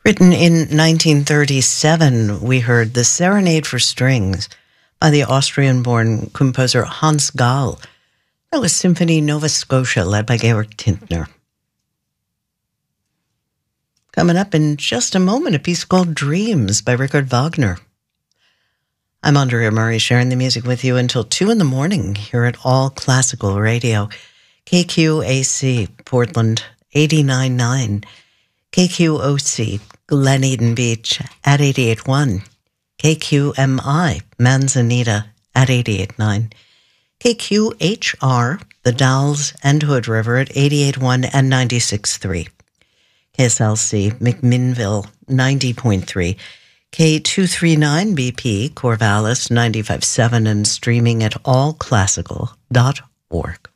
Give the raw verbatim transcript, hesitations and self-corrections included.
Written in nineteen thirty-seven, we heard The Serenade for Strings by the Austrian-born composer Hans Gall. That was Symphony Nova Scotia, led by Georg Tintner. Coming up in just a moment, a piece called Dreams by Richard Wagner. I'm Andrea Murray, sharing the music with you until two in the morning here at All Classical Radio. K Q A C, Portland, eighty-nine point nine. K Q O C, Glen Eden Beach at eighty-eight point one. K Q M I, Manzanita at eighty-eight point nine. K Q H R, The Dalles and Hood River at eighty-eight point one and ninety-six point three. K S L C, McMinnville, ninety point three. K two thirty-nine B P, Corvallis, ninety-five point seven, and streaming at all classical dot org.